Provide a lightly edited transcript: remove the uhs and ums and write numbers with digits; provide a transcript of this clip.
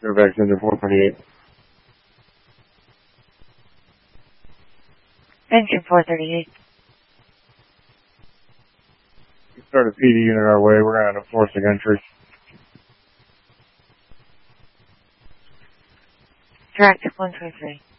Fairfax engine 438. Engine 438. Start a PD unit our way. We're going to enforce the entry. Directive 123.